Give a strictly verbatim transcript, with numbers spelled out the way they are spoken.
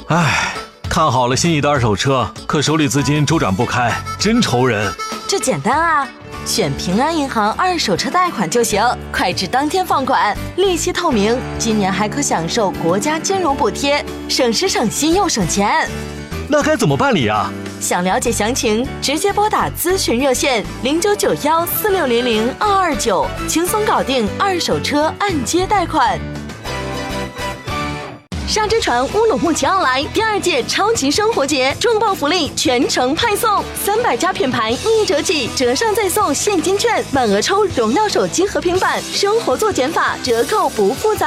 唉，看好了心仪的二手车，可手里资金周转不开，真愁人。 这简单啊，选平安银行二手车贷款就行，快至当天放款，利息透明，今年还可享受国家金融补贴，省时省心又省钱。 那该怎么办理啊？ 想了解详情，直接拨打咨询热线零九九幺四六零零二二九，轻松搞定二手车按揭贷款。沙之船乌鲁木齐奥莱第二届超级生活节重磅福利全程派送，三百家品牌一折起，折上再送现金券，满额抽荣耀手机和平板，生活做减法，折扣不复杂。